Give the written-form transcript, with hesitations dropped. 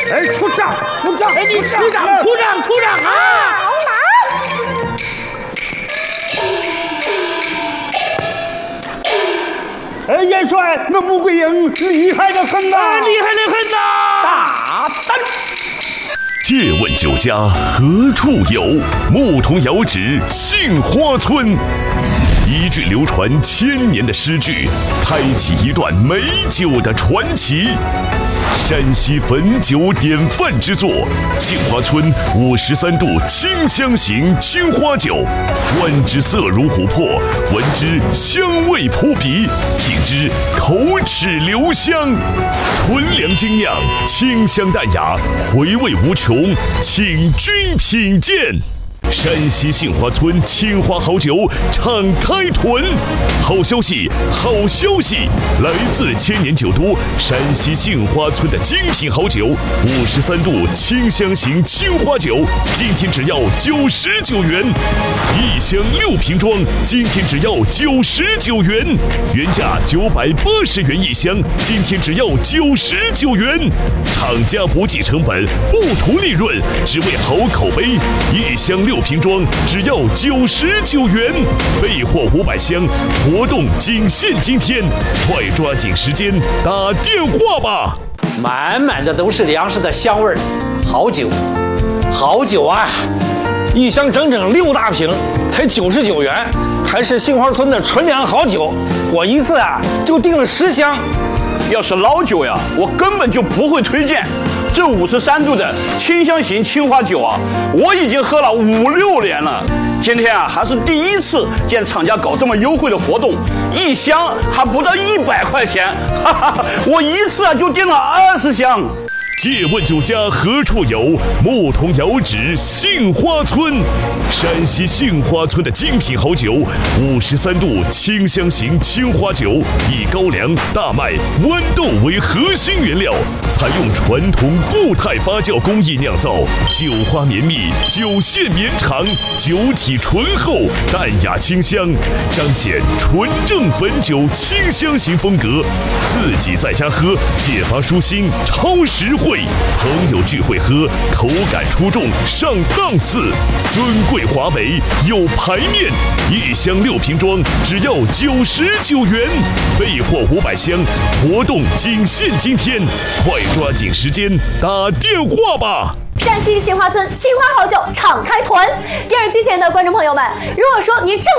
哎，出账！ 哎，你出账啊！ 好难。 哎，元帅，那穆桂英厉害得很呐！ 厉害得很呐！ 大胆！ 借问酒家何处有？牧童遥指杏花村。一句流传1000年的诗句，开启一段美酒的传奇。山西汾酒典范之作，杏花村53度清香型青花酒，观之色如琥珀，闻之香味扑鼻，品之口齿留香。纯粮精酿，清香淡雅，回味无穷，请君品鉴。山西杏花村青花好酒敞开囤，好消息，来自千年酒都山西杏花村的精品好酒，53度清香型青花酒，今天只要99元，一箱6瓶装，今天只要99元，原价980元一箱，今天只要99元，厂家不计成本，不图利润，只为好口碑，一箱6瓶装只要99元，备货500箱，活动仅限今天，快抓紧时间打电话吧！ 满满的都是粮食的香味儿，好酒啊！ 一箱整整6大瓶，才99元，还是杏花村的纯粮好酒。我一次就订了10箱。 要是老酒呀，我根本就不会推荐。这53度的清香型青花酒啊，我已经喝了5、6年了。今天还是第一次见厂家搞这么优惠的活动，一箱还不到100块钱，哈哈！我一次就订了20箱。 借问酒家何处有？牧童遥指杏花村。山西杏花村的精品好酒，53度清香型青花酒，以高粱、大麦、豌豆为核心原料，采用传统固态发酵工艺酿造，酒花绵密，酒线绵长，酒体醇厚，淡雅清香，彰显纯正汾酒清香型风格。自己在家喝，解乏舒心，超实惠。朋友聚会喝，口感出众，上档次，尊贵华美，有排面。一箱6瓶装，只要99元，备货500箱，活动仅限今天，快抓紧时间打电话吧！ 山西杏花村青花好酒敞开囤。电视机前的观众朋友们，如果说您正